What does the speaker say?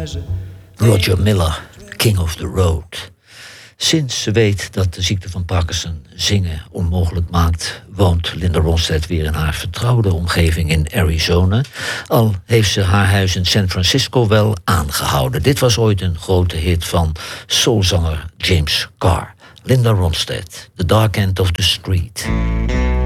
Roger Miller, King of the Road. Sinds ze weet dat de ziekte van Parkinson zingen onmogelijk maakt, woont Linda Ronstadt weer in haar vertrouwde omgeving in Arizona. Al heeft ze haar huis in San Francisco wel aangehouden. Dit was ooit een grote hit van soulzanger James Carr. Linda Ronstadt, The Dark End of the Street.